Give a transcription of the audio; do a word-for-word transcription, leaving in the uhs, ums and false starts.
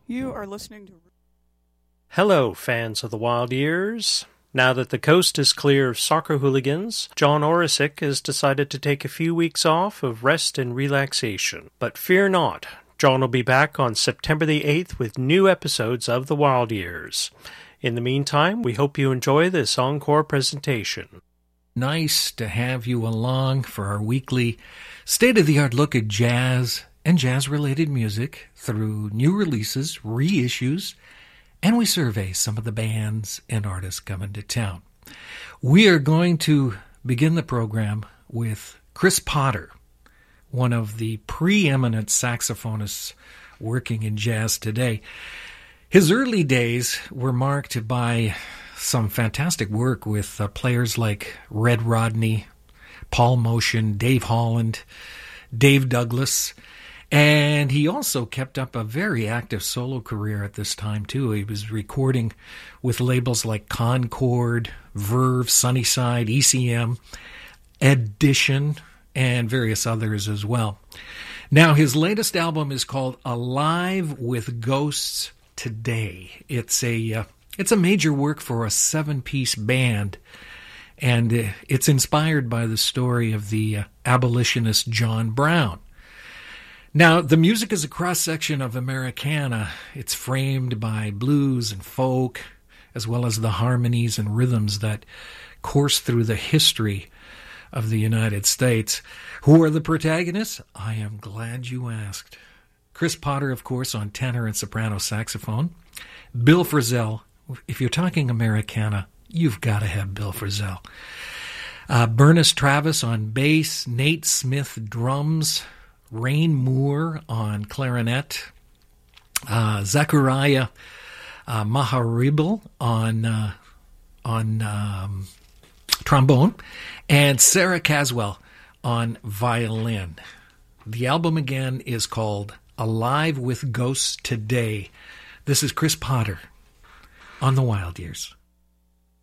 You are listening to... Hello, fans of the Wild Years. Now that the coast is clear of soccer hooligans, John Orisic has decided to take a few weeks off of rest and relaxation. But fear not, John will be back on September the eighth with new episodes of the Wild Years. In the meantime, we hope you enjoy this encore presentation. Nice to have you along for our weekly state-of-the-art look at jazz and jazz-related music through new releases, reissues, and we survey some of the bands and artists coming to town. We are going to begin the program with Chris Potter, one of the preeminent saxophonists working in jazz today. His early days were marked by some fantastic work with uh, players like Red Rodney, Paul Motian, Dave Holland, Dave Douglas, and he also kept up a very active solo career at this time, too. He was recording with labels like Concord, Verve, Sunnyside, E C M, Edition, and various others as well. Now, his latest album is called Alive with Ghosts Today. It's a uh, it's a major work for a seven-piece band, and uh, it's inspired by the story of the uh, abolitionist John Brown. Now, the music is a cross-section of Americana. It's framed by blues and folk, as well as the harmonies and rhythms that course through the history of the United States. Who are the protagonists? I am glad you asked. Chris Potter, of course, on tenor and soprano saxophone. Bill Frisell. If you're talking Americana, you've got to have Bill Frisell. Uh, Bernice Travis on bass. Nate Smith drums. Rain Moore on clarinet, uh, Zachariah uh, Maharibal on uh, on um, trombone, and Sarah Caswell on violin. The album again is called Alive with Ghosts Today. This is Chris Potter on the Wild Years.